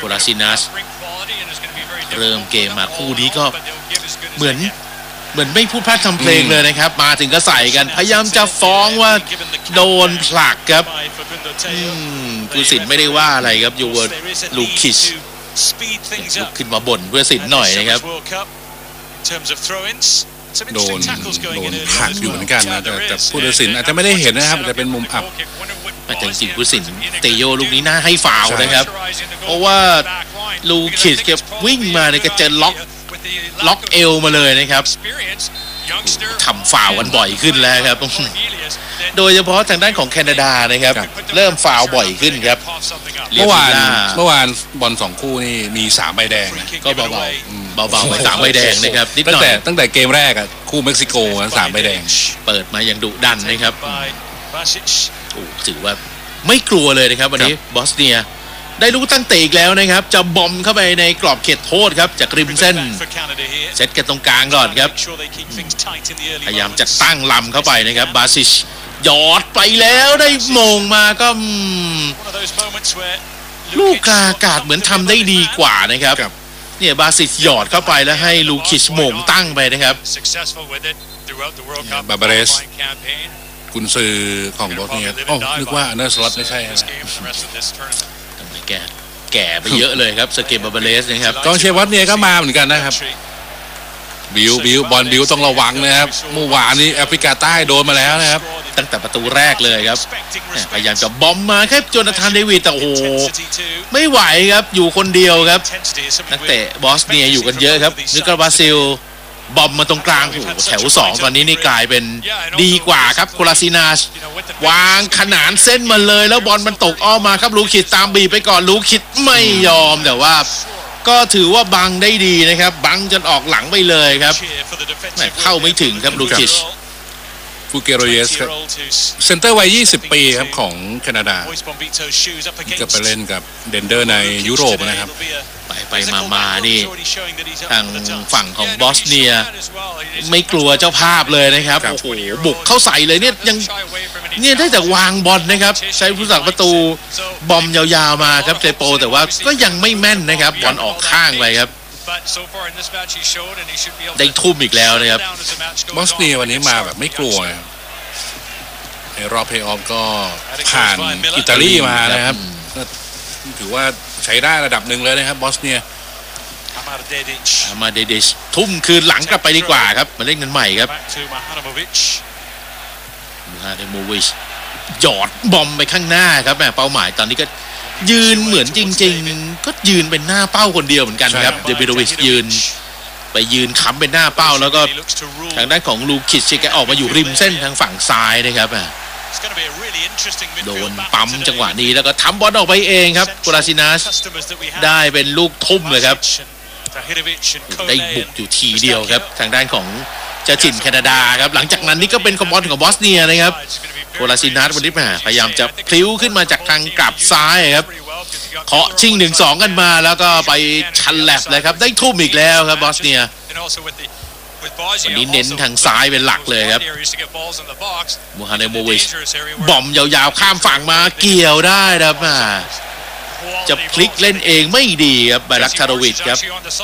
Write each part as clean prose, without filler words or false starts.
โคลาซินัสเริ่มเกมมาคู่นี้ก็เหมือนไม่พูดพลาดทำเพลงเลยนะครับมาถึงก็ใส่กันพยายามจะฟ้องว่าโดนผลักครับผู้สินไม่ได้ว่าอะไรครับยูเวิร์ดลูคิชลุกขึ้นมาบ่นผู้สินหน่อยนะครับโดนผลักอยู่เหมือนกันนะแต่ผู้ตัดสินอาจจะไม่ได้เห็นนะครับแต่เป็นมุมอับแต่จริงๆผู้สินเตโยลูกนี้น่าให้ฟาวล์นะครับเพราะว่าลูคิชแกวิ่งมาเนี่ยก็เจอล็อกเอวมาเลยนะครับทำฟาวล์กันบ่อยขึ้นแล้วครับโดยเฉพาะทางด้านของแคนาดานะครับเริ่มฟาวล์บ่อยขึ้นครับเมื่อวานบอล2คู่นี่มี3ใบแดงนะก็เบาไป3ใบแดงนะครับนิดหน่อยตั้งแต่เกมแรกอ่ะคู่เม็กซิโก3ใบแดงเปิดมาอย่างดุดันนะครับถือว่าไม่กลัวเลยนะครับวันนี้บอสเนียได้ลูกตั้งเตะอีกแล้วนะครับจะบอมเข้าไปในกรอบเขตโทษครับจากริมเส้นเซตกันตรงกลางก่อนครับพยายามจะตั้งลำเข้าไปนะครับบาซิชหยอดไปแล้วได้มงมาก็ลูกกาอากาศเหมือนทำได้ดีกว่านะครับเนี่ยบาซิชหยอดเข้าไปแล้วให้ลูคิชมงตั้งไปนะครับบาบาเรสกุนซือของบอสเนียนึกว่าอันเดอร์สล็อตไม่ใช่นะแก่ไปเยอะเลยครับสเกปบาเลสนะครับกองเชียร์บอสเนียก็มาเหมือนกันนะครับบิวบอลบิวต้องระวังนะครับเมื่อวานนี้แอฟริกาใต้โดนมาแล้วนะครับตั้งแต่ประตูแรกเลยครับพยายามจะบอมมาแค่โจนาธานเดวิดแต่โอ้โหไม่ไหวครับอยู่คนเดียวครับนักเตะบอสเนียอยู่กันเยอะครับนึกว่าบราซิลบอมมาตรงกลางแถว2ตอนนี้นี่กลายเป็นดีกว่าครับโคลาซินัสวางขนานเส้นมาเลยแล้วบอลมันตกอ้อมมาครับลูคิดตามบีไปก่อนลูคิดไม่ยอมแต่ว่าก็ถือว่าบังได้ดีนะครับบังจนออกหลังไปเลยครับเข้าไม่ถึงครับลูคิชฟูเกโรเยสครับเซนเตอร์วัย20 ปีครับของแคนาดาก็ไปเล่นกับเดนเดอร์ในยุโรปนะครับไปมานี่ทางฝั่งของบอสเนียไม่กลัวเจ้าภาพเลยนะครับโอ้โหบุกเข้าใส่เลยเนี่ยได้แต่วางบอลนะครับใช้ผู้สักประตูบอมยาวๆมาครับเจโปแต่ว่าก็ยังไม่แม่นนะครับบอลออกข้างไปครับได้ทุ่มอีกแล้วนะครับบอสเนียวันนี้มาแบบไม่กลัวในรอบเพลย์ออฟก็ผ่านอิตาลีมานะครับถือว่าใช้ได้ระดับหนึ่งเลยนะครับบอสเนียมาเดดิชทุ่มคืนหลังกลับไปดีกว่าครับมาเล่นกันใหม่ครับมูฮาเดโมวิชหยอดบอมไปข้างหน้าครับเป้าหมายตอนนี้ก็ยืนเหมือนจริงๆก็ยืนเป็นหน้าเป้าคนเดียวเหมือนกันครับเดบิโดวิชยืนค้ำเป็นหน้าเป้าแล้วก็ทางด้านของลูคิชแกออกมาอยู่ริมเส้นทางฝั่งซ้ายนะครับโดนปั๊มจังหวะนี้แล้วก็ทำบอลออกไปเองครับโคลาซินัสได้เป็นลูกทุ่มเลยครับได้บุกอยู่ทีเดียวครับทางด้านของเจ้าถิ่นแคนาดาครับหลังจากนั้นนี่ก็เป็นบอลของบอสเนียนะครับโคลาซินัสวันนี้พยายามจะพลิ้วขึ้นมาจากทางกลับซ้ายครับเคาะชิง 1-2 กันมาแล้วก็ไปชันแลบเลยครับได้ทุ่มอีกแล้วครับบอสเนียวันนี้เน้นทางซ้ายเป็นหลักเลยครับมูฮาเดโมวิชบอมยาวๆข้ามฝั่งมาเกี่ยวได้ครับจะพลิกเล่นเองไม่ดีครับบารักชาโรวิชครับ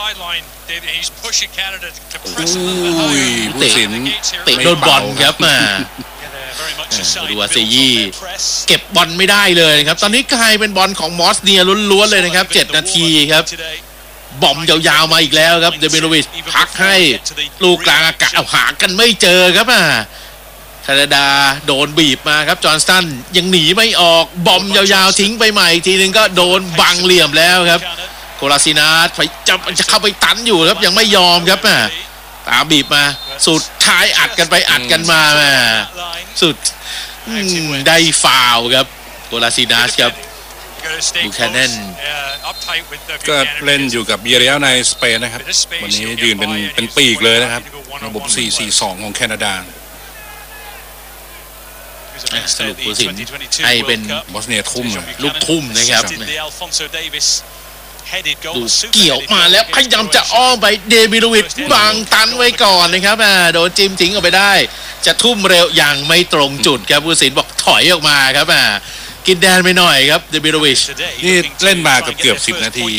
เตะโดนบอลครับดูว่าเซยี่เก็บบอลไม่ได้เลยครับตอนนี้กลายเป็นบอลของมอสเนียล้วนๆเลยนะครับ7 นาทีครับบอมยาวๆมาอีกแล้วครับเดเบโรวิชพักให้ลูกกลางอากาศหากันไม่เจอครับแคนาดาโดนบีบมาครับจอห์นสตันยังหนีไม่ออกบอมยาวๆทิ้งไปใหม่ทีนึงก็โดนบังเหลี่ยมแล้วครับโคลาซินัสจะเข้าไปตันอยู่ครับยังไม่ยอมครับตามบีบมาสุดท้ายอัดกันไปอัดกันมาสุดได้ฟาวล์ครับโคลาซินัสครับบูแคนเนนก็เล่นอยู่กับเบียเรียลในสเปนนะครับวันนี้ยืนเป็นปีกเลยนะครับระบบ 4-4-2 ของแคนาดาสรุปผู้สินให้เป็นบอสเนียทุ่มลูกทุ่มนะครับดูเกี่ยวมาแล้วพยายามจะอ้อมไปเดบิโรวิชบังตันไว้ก่อนนะครับโดนจิ้มทิ้งออกไปได้จะทุ่มเร็วอย่างไม่ตรงจุดครับผู้สินบอกถอยออกมาครับกินแดนไปหน่อยครับเดบิโรวิชนี่เล่นมาเกือบ10 นาที